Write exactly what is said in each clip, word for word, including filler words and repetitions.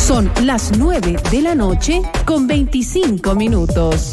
Son las nueve de la noche con veinticinco minutos.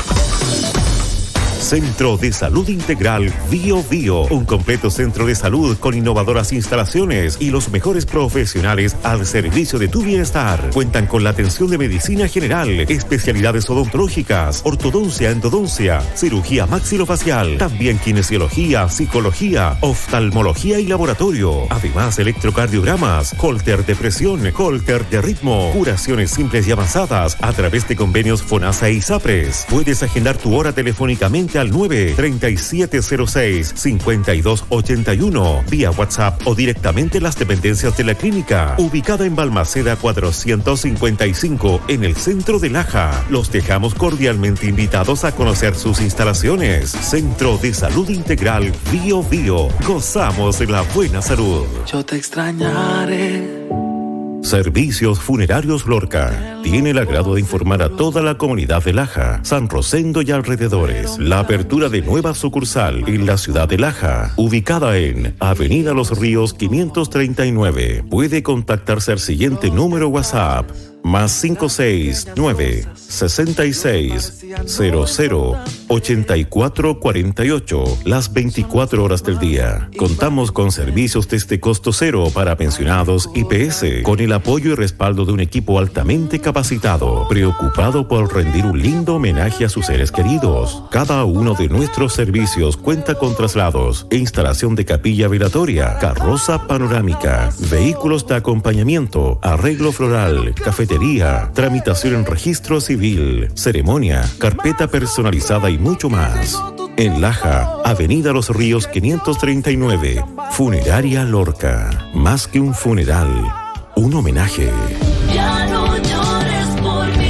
Centro de Salud Integral Bio Bio, un completo centro de salud con innovadoras instalaciones y los mejores profesionales al servicio de tu bienestar. Cuentan con la atención de medicina general, especialidades odontológicas, ortodoncia, endodoncia, cirugía maxilofacial, también kinesiología, psicología, oftalmología y laboratorio. Además, electrocardiogramas, holter de presión, holter de ritmo, curaciones simples y avanzadas a través de convenios FONASA y ISAPRES. Puedes agendar tu hora telefónicamente al nueve treinta y siete cero seis cincuenta y dos ochenta y uno vía WhatsApp o directamente en las dependencias de la clínica, ubicada en Balmaceda cuatrocientos cincuenta y cinco en el centro de Laja. Los dejamos cordialmente invitados a conocer sus instalaciones. Centro de Salud Integral Bio Bio. Gozamos de la buena salud. Yo te extrañaré. Servicios Funerarios Lorca tiene el agrado de informar a toda la comunidad de Laja, San Rosendo y alrededores la apertura de nueva sucursal en la ciudad de Laja, ubicada en Avenida Los Ríos quinientos treinta y nueve. Puede contactarse al siguiente número WhatsApp: más cinco seis nueve sesenta y seis cero cero ochenta y cuatro cuarenta y ocho las veinticuatro horas del día. Contamos con servicios desde costo cero para pensionados y P S, con el apoyo y respaldo de un equipo altamente capacitado, preocupado por rendir un lindo homenaje a sus seres queridos. Cada uno de nuestros servicios cuenta con traslados e instalación de capilla velatoria, carroza panorámica, vehículos de acompañamiento, arreglo floral, cafetería, tramitación en registro civil, ceremonia, carpeta personalizada y mucho más. En Laja, Avenida Los Ríos quinientos treinta y nueve, Funeraria Lorca. Más que un funeral, un homenaje. Ya no llores por mí.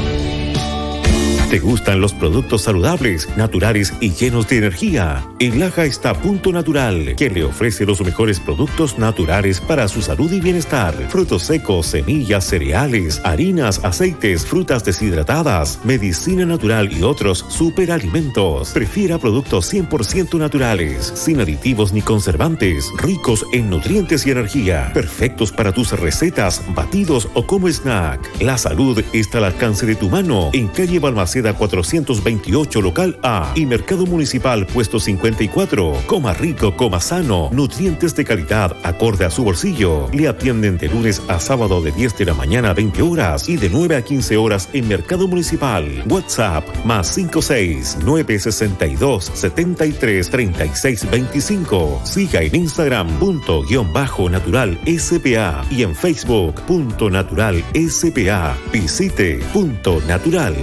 ¿Te gustan los productos saludables, naturales y llenos de energía? En Laja está Punto Natural, que le ofrece los mejores productos naturales para su salud y bienestar. Frutos secos, semillas, cereales, harinas, aceites, frutas deshidratadas, medicina natural y otros superalimentos. Prefiera productos cien por ciento naturales, sin aditivos ni conservantes, ricos en nutrientes y energía, perfectos para tus recetas, batidos o como snack. La salud está al alcance de tu mano en calle Balmaceda cuatrocientos veintiocho, local A, y Mercado Municipal, puesto cincuenta y cuatro. Coma rico, coma sano, nutrientes de calidad acorde a su bolsillo. Le atienden de lunes a sábado de diez de la mañana a veinte horas y de nueve a quince horas en Mercado Municipal. WhatsApp más cinco seis nueve sesenta y dos setenta y tres treinta y seis veinticinco. Siga en Instagram punto guión bajo natural S P A y en Facebook punto natural S P A. Visite Punto Natural.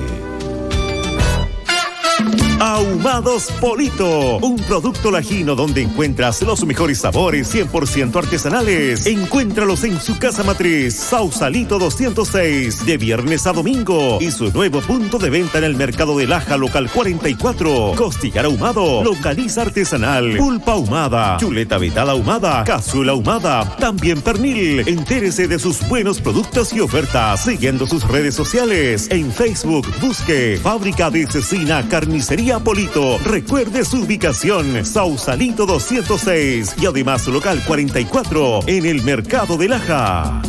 Ahumados Polito, un producto lajino donde encuentras los mejores sabores cien por ciento artesanales. Encuéntralos en su casa matriz, Sausalito doscientos seis, de viernes a domingo, y su nuevo punto de venta en el mercado de Laja, local cuarenta y cuatro. Costillar ahumado, longaniza artesanal, pulpa ahumada, chuleta vetada ahumada, cazuela ahumada, también pernil. Entérese de sus buenos productos y ofertas siguiendo sus redes sociales. En Facebook busque Fábrica de Cecina Carnicería Polito. Recuerde su ubicación, Sausalito doscientos seis, y además su local cuarenta y cuatro en el mercado de Laja.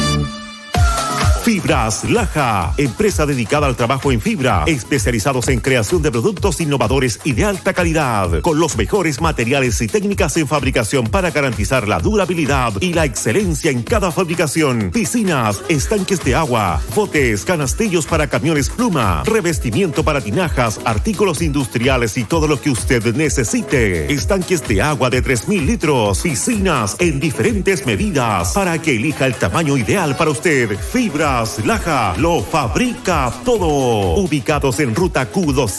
Fibras Laja, empresa dedicada al trabajo en fibra, especializados en creación de productos innovadores y de alta calidad, con los mejores materiales y técnicas en fabricación para garantizar la durabilidad y la excelencia en cada fabricación. Piscinas, estanques de agua, botes, canastillos para camiones pluma, revestimiento para tinajas, artículos industriales y todo lo que usted necesite. Estanques de agua de tres mil litros, piscinas en diferentes medidas para que elija el tamaño ideal para usted. Fibra Laja lo fabrica todo. Ubicados en ruta Q doscientos